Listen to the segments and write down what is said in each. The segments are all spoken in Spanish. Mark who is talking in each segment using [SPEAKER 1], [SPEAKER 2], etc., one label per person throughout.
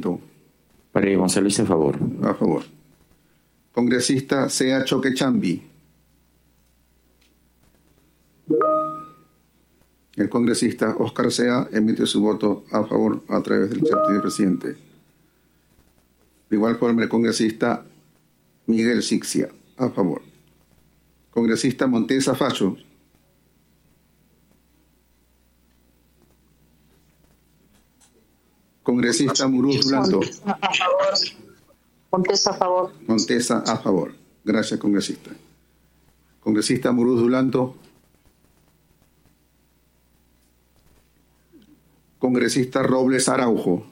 [SPEAKER 1] Dulanto.
[SPEAKER 2] Paredes González, a favor.
[SPEAKER 1] A favor. Congresista Sea Choquechambi. El congresista Oscar Sea emite su voto a favor a través del chat del presidente. De igual forma, el congresista Miguel Sixia, a favor. Congresista Montesa Facho. Congresista Muruz Dulanto.
[SPEAKER 3] A favor. Montesa a favor.
[SPEAKER 1] Montesa a favor. Gracias, congresista. Congresista Muruz Dulanto. Congresista Robles Araujo.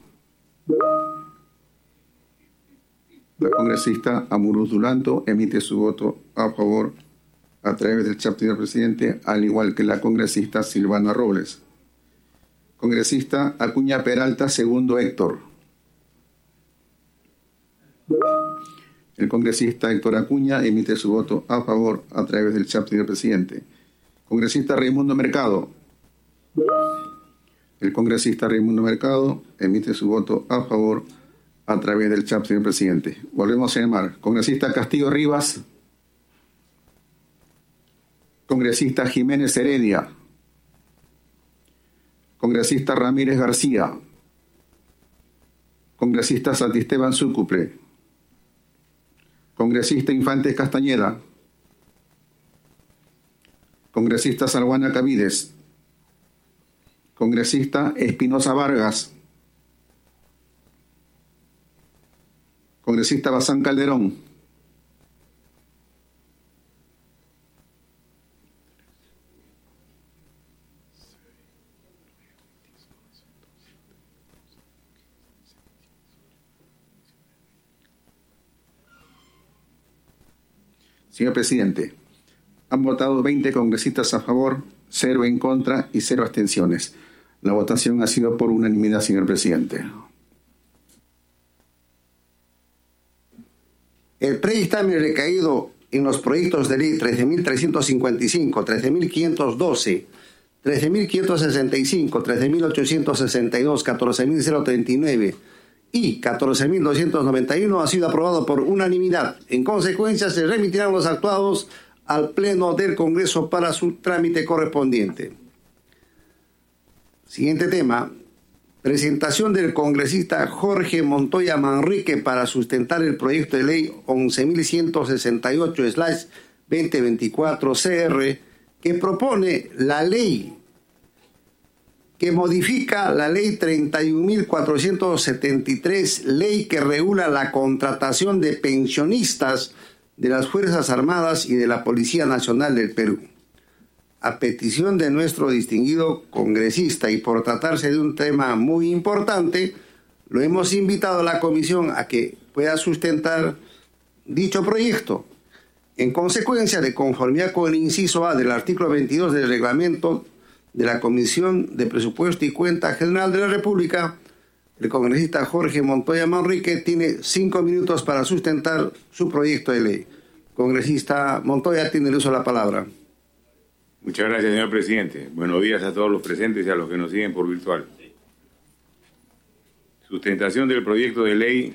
[SPEAKER 1] La congresista Amuruz Dulanto emite su voto a favor a través del chat del presidente, al igual que la congresista Silvana Robles. Congresista Acuña Peralta, segundo Héctor. El congresista Héctor Acuña emite su voto a favor a través del chat del presidente. Congresista Raimundo Mercado. El congresista Raimundo Mercado emite su voto a favor a través del chat del presidente. Volvemos a llamar. Congresista Castillo Rivas. Congresista Jiménez Heredia. Congresista Ramírez García. Congresista Santisteban Súcuple. Congresista Infantes Castañeda. Congresista Salguana Cavides. Congresista Espinosa Vargas. Congresista Bazán Calderón. Señor presidente, han votado 20 congresistas a favor, 0 en contra y 0 abstenciones. La votación ha sido por unanimidad, señor presidente.
[SPEAKER 4] El predictamen recaído en los proyectos de ley 13.355, 13.512, 13.565, 13.862, 14.039 y 14.291 ha sido aprobado por unanimidad. En consecuencia, se remitirán los actuados al Pleno del Congreso para su trámite correspondiente. Siguiente tema. Presentación del congresista Jorge Montoya Manrique para sustentar el proyecto de ley 11.168/2024 CR que propone la ley que modifica la ley 31.473, ley que regula la contratación de pensionistas de las Fuerzas Armadas y de la Policía Nacional del Perú. A petición de nuestro distinguido congresista y por tratarse de un tema muy importante, lo hemos invitado a la comisión a que pueda sustentar dicho proyecto. En consecuencia, de conformidad con el inciso A del artículo 22 del reglamento de la Comisión de Presupuesto y Cuenta General de la República, el congresista Jorge Montoya Manrique tiene 5 minutos para sustentar su proyecto de ley. Congresista Montoya, tiene el uso de la palabra.
[SPEAKER 5] Muchas gracias, señor presidente. Buenos días a todos los presentes y a los que nos siguen por virtual. Sustentación del proyecto de ley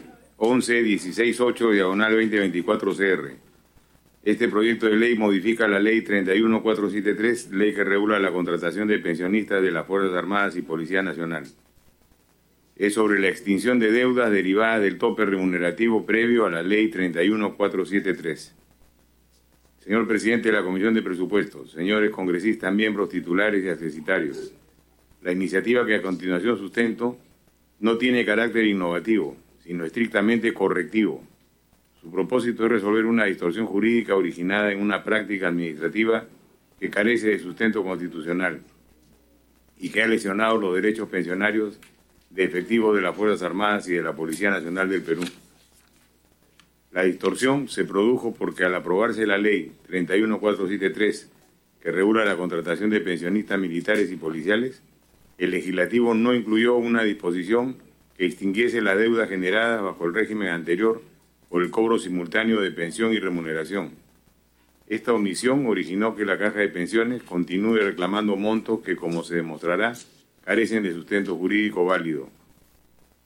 [SPEAKER 5] 11.168/2024 CR. Este proyecto de ley modifica la ley 31.473, ley que regula la contratación de pensionistas de las Fuerzas Armadas y Policía Nacional. Es sobre la extinción de deudas derivadas del tope remunerativo previo a la ley 31.473. Señor presidente de la Comisión de Presupuestos, señores congresistas, miembros titulares y accesitarios, la iniciativa que a continuación sustento no tiene carácter innovativo, sino estrictamente correctivo. Su propósito es resolver una distorsión jurídica originada en una práctica administrativa que carece de sustento constitucional y que ha lesionado los derechos pensionarios de efectivos de las Fuerzas Armadas y de la Policía Nacional del Perú. La distorsión se produjo porque al aprobarse la ley 31.473, que regula la contratación de pensionistas militares y policiales, el legislativo no incluyó una disposición que extinguiese la deuda generada bajo el régimen anterior por el cobro simultáneo de pensión y remuneración. Esta omisión originó que la Caja de Pensiones continúe reclamando montos que, como se demostrará, carecen de sustento jurídico válido.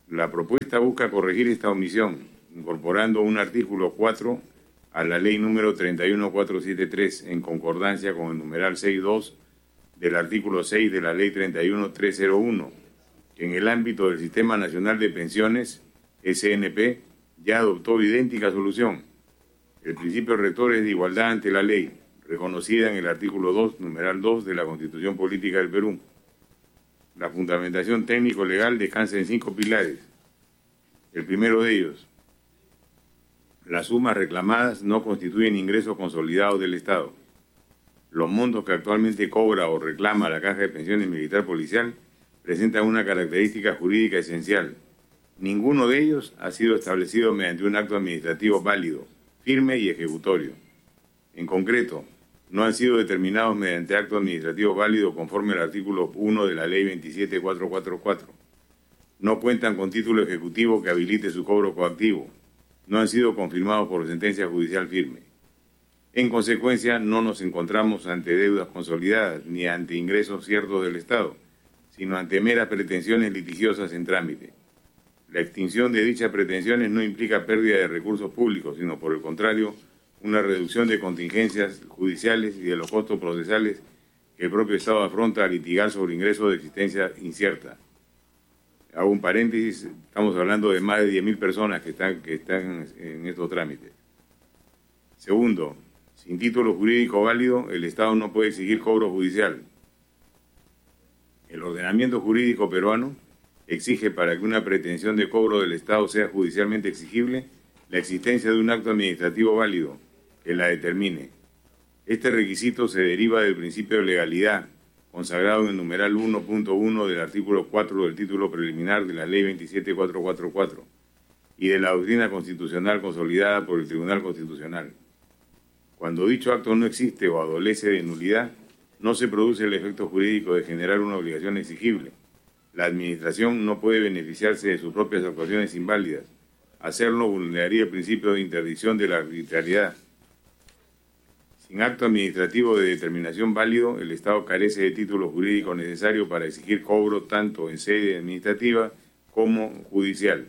[SPEAKER 5] La propuesta busca corregir esta omisión, incorporando un artículo 4 a la ley número 31473 en concordancia con el numeral 6.2 del artículo 6 de la ley 31301, que en el ámbito del Sistema Nacional de Pensiones, SNP, ya adoptó idéntica solución. El principio rector es de igualdad ante la ley, reconocida en el artículo 2, numeral 2 de la Constitución Política del Perú. La fundamentación técnico-legal descansa en 5 pilares. El primero de ellos: las sumas reclamadas no constituyen ingresos consolidados del Estado. Los montos que actualmente cobra o reclama la Caja de Pensiones Militar Policial presentan una característica jurídica esencial. Ninguno de ellos ha sido establecido mediante un acto administrativo válido, firme y ejecutorio. En concreto, no han sido determinados mediante acto administrativo válido conforme al artículo 1 de la Ley 27444. No cuentan con título ejecutivo que habilite su cobro coactivo. No han sido confirmados por sentencia judicial firme. En consecuencia, no nos encontramos ante deudas consolidadas ni ante ingresos ciertos del Estado, sino ante meras pretensiones litigiosas en trámite. La extinción de dichas pretensiones no implica pérdida de recursos públicos, sino por el contrario, una reducción de contingencias judiciales y de los costos procesales que el propio Estado afronta al litigar sobre ingresos de existencia incierta. Hago un paréntesis, estamos hablando de más de 10.000 personas que están en estos trámites. Segundo, sin título jurídico válido, el Estado no puede exigir cobro judicial. El ordenamiento jurídico peruano exige, para que una pretensión de cobro del Estado sea judicialmente exigible, la existencia de un acto administrativo válido que la determine. Este requisito se deriva del principio de legalidad, consagrado en el numeral 1.1 del artículo 4 del título preliminar de la Ley 27444 y de la doctrina constitucional consolidada por el Tribunal Constitucional. Cuando dicho acto no existe o adolece de nulidad, no se produce el efecto jurídico de generar una obligación exigible. La Administración no puede beneficiarse de sus propias actuaciones inválidas. Hacerlo vulneraría el principio de interdicción de la arbitrariedad. Sin acto administrativo de determinación válido, el Estado carece de título jurídico necesario para exigir cobro tanto en sede administrativa como judicial.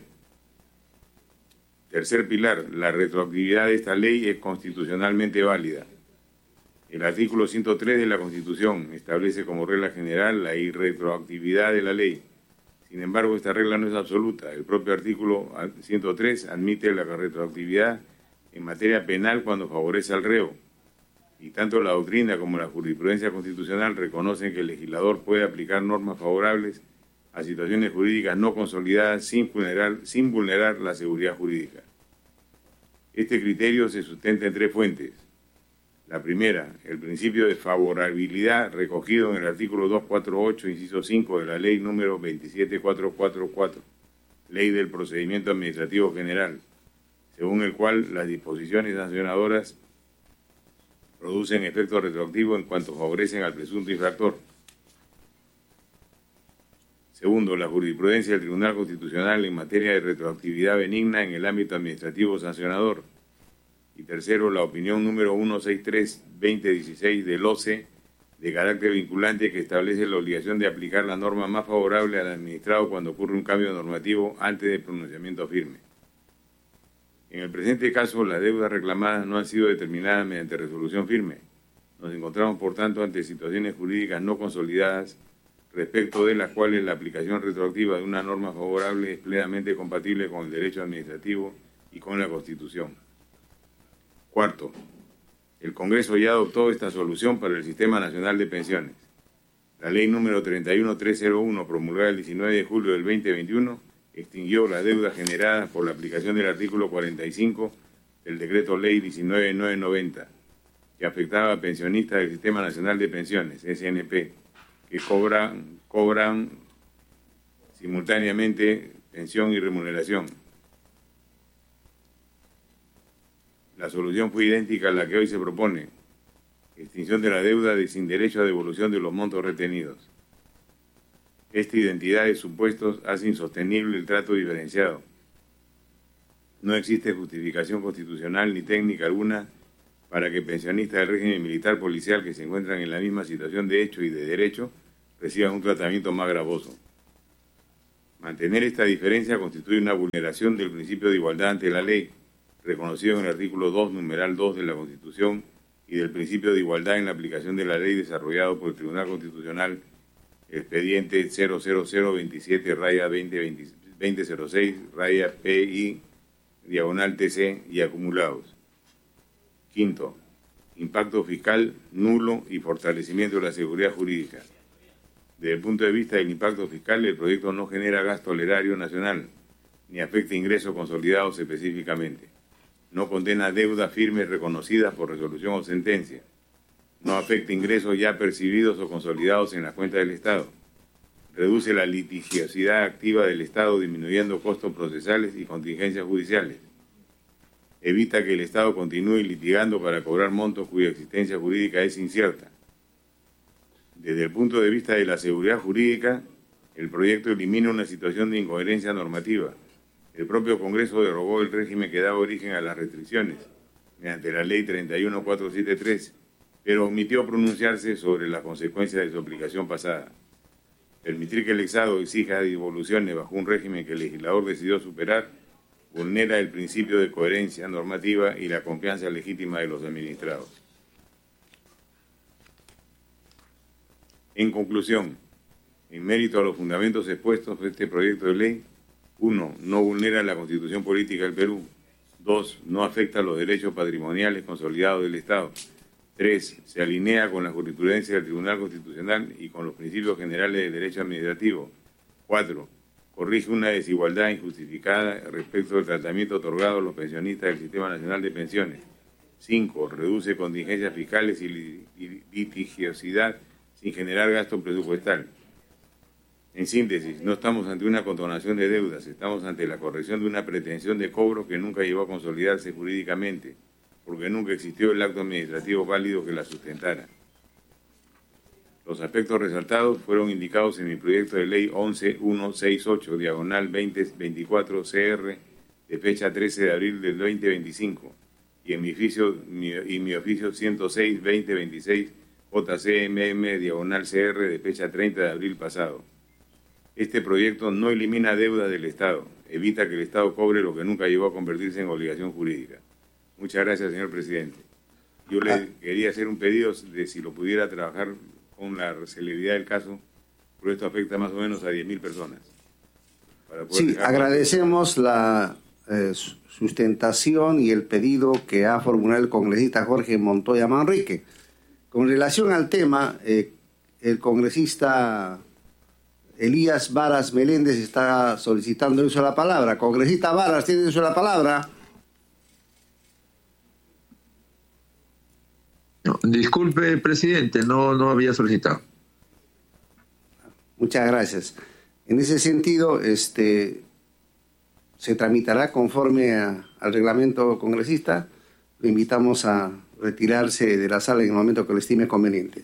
[SPEAKER 5] Tercer pilar, la retroactividad de esta ley es constitucionalmente válida. El artículo 103 de la Constitución establece como regla general la irretroactividad de la ley. Sin embargo, esta regla no es absoluta. El propio artículo 103 admite la retroactividad en materia penal cuando favorece al reo. Y tanto la doctrina como la jurisprudencia constitucional reconocen que el legislador puede aplicar normas favorables a situaciones jurídicas no consolidadas sin vulnerar la seguridad jurídica. Este criterio se sustenta en 3 fuentes. La primera, el principio de favorabilidad recogido en el artículo 248, inciso 5 de la ley número 27444, Ley del Procedimiento Administrativo General, según el cual las disposiciones sancionadoras producen efecto retroactivo en cuanto favorecen al presunto infractor. Segundo, la jurisprudencia del Tribunal Constitucional en materia de retroactividad benigna en el ámbito administrativo sancionador. Y tercero, la opinión número 163-2016 del OCE, de carácter vinculante, que establece la obligación de aplicar la norma más favorable al administrado cuando ocurre un cambio normativo antes del pronunciamiento firme. En el presente caso, las deudas reclamadas no han sido determinadas mediante resolución firme. Nos encontramos, por tanto, ante situaciones jurídicas no consolidadas, respecto de las cuales la aplicación retroactiva de una norma favorable es plenamente compatible con el derecho administrativo y con la Constitución. Cuarto, el Congreso ya adoptó esta solución para el Sistema Nacional de Pensiones. La ley número 31301, promulgada el 19 de julio del 2021, extinguió las deudas generadas por la aplicación del artículo 45 del Decreto Ley 19990, que afectaba a pensionistas del Sistema Nacional de Pensiones, SNP, que cobran simultáneamente pensión y remuneración. La solución fue idéntica a la que hoy se propone: extinción de la deuda sin derecho a devolución de los montos retenidos. Esta identidad de supuestos hace insostenible el trato diferenciado. No existe justificación constitucional ni técnica alguna para que pensionistas del régimen militar policial que se encuentran en la misma situación de hecho y de derecho reciban un tratamiento más gravoso. Mantener esta diferencia constituye una vulneración del principio de igualdad ante la ley, reconocido en el artículo 2, numeral 2 de la Constitución, y del principio de igualdad en la aplicación de la ley desarrollado por el Tribunal Constitucional, expediente 000-2006-PI-TC y acumulados. Quinto, impacto fiscal nulo y fortalecimiento de la seguridad jurídica. Desde el punto de vista del impacto fiscal, el proyecto no genera gasto al erario nacional, ni afecta ingresos consolidados específicamente. No condena deudas firmes reconocidas por resolución o sentencia. No afecta ingresos ya percibidos o consolidados en las cuentas del Estado. Reduce la litigiosidad activa del Estado, disminuyendo costos procesales y contingencias judiciales. Evita que el Estado continúe litigando para cobrar montos cuya existencia jurídica es incierta. Desde el punto de vista de la seguridad jurídica, el proyecto elimina una situación de incoherencia normativa. El propio Congreso derogó el régimen que daba origen a las restricciones, mediante la Ley 31473, pero omitió pronunciarse sobre las consecuencias de su aplicación pasada. Permitir que el Estado exija devoluciones bajo un régimen que el legislador decidió superar vulnera el principio de coherencia normativa y la confianza legítima de los administrados. En conclusión, en mérito a los fundamentos expuestos de este proyecto de ley, 1. No vulnera la Constitución Política del Perú. 2. No afecta los derechos patrimoniales consolidados del Estado. 3. Se alinea con la jurisprudencia del Tribunal Constitucional y con los principios generales del derecho administrativo. 4. Corrige una desigualdad injustificada respecto del tratamiento otorgado a los pensionistas del Sistema Nacional de Pensiones. 5. Reduce contingencias fiscales y litigiosidad sin generar gasto presupuestal. En síntesis, no estamos ante una condonación de deudas, estamos ante la corrección de una pretensión de cobro que nunca llegó a consolidarse jurídicamente, porque nunca existió el acto administrativo válido que la sustentara. Los aspectos resaltados fueron indicados en mi proyecto de ley 11168/2024 CR de fecha 13 de abril del 2025 y en mi oficio 106/2026 JCMM/CR de fecha 30 de abril pasado. Este proyecto no elimina deudas del Estado, evita que el Estado cobre lo que nunca llegó a convertirse en obligación jurídica. Muchas gracias, señor presidente. Yo le quería hacer un pedido de si lo pudiera trabajar con la celeridad del caso, porque esto afecta más o menos a 10.000 personas.
[SPEAKER 4] Sí, agradecemos la sustentación y el pedido que ha formulado el congresista Jorge Montoya Manrique. Con relación al tema, el congresista Elías Varas Meléndez está solicitando el uso de la palabra. Congresista Varas, ¿tiene el uso de la palabra?
[SPEAKER 6] No, disculpe, presidente, no había solicitado.
[SPEAKER 4] Muchas gracias. En ese sentido, se tramitará conforme al reglamento congresista. Lo invitamos a retirarse de la sala en el momento que lo estime conveniente.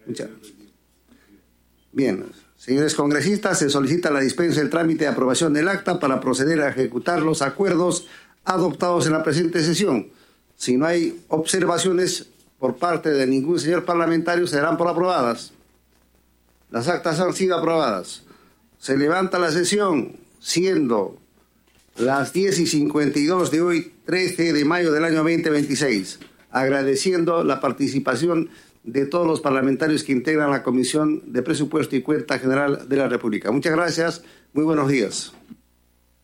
[SPEAKER 4] Bien, señores congresistas, se solicita la dispensa del trámite de aprobación del acta para proceder a ejecutar los acuerdos adoptados en la presente sesión. Si no hay observaciones por parte de ningún señor parlamentario, se darán por aprobadas. Las actas han sido aprobadas. Se levanta la sesión, siendo las 10:52 de hoy, 13 de mayo del año 2026, agradeciendo la participación de todos los parlamentarios que integran la Comisión de Presupuesto y Cuenta General de la República. Muchas gracias, muy buenos días.